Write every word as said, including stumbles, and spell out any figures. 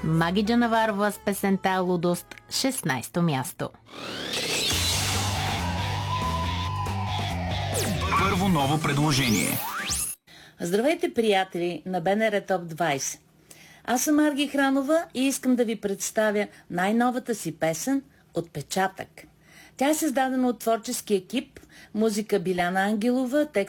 Маги Джанаварова с песента "Лудост", шестнайсето място. Първо ново предложение. Здравейте, приятели на БНР Топ двайсет. Аз съм Арги Хранова и искам да ви представя най-новата си песен "Отпечатък". Тя е създадена от творчески екип, музика Биляна Ангелова, текст